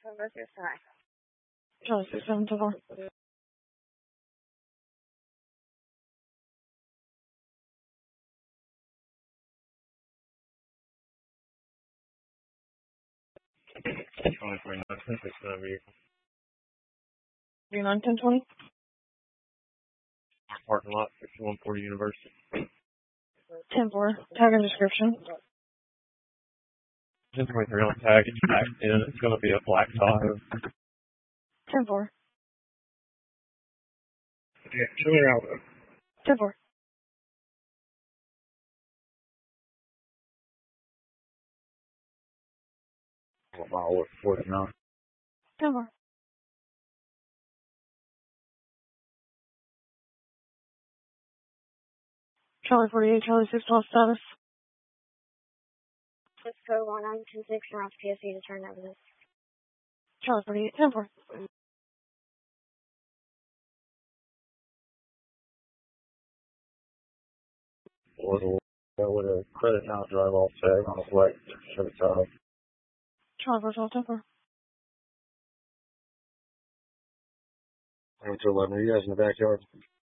Charlie 67 to 4. Charlie 49, 10 vehicle. 39, 10, 20. Parking lot, 6140 University. 10 4. Tag and description. 1023 on tag, it's back in. It's going to be a black Tahoe. 10 4. Yeah, show me around. 10 4. What mile? 49. 10 4. Charlie 48, Charlie 6 12 status. Let's go 1926 around PSC to turn evidence. Charlie 48, 10 4. With a credit now drive off tag on the black Chevy Tahoe. Charlie 4 12, 10 4. 11, are you guys in the backyard?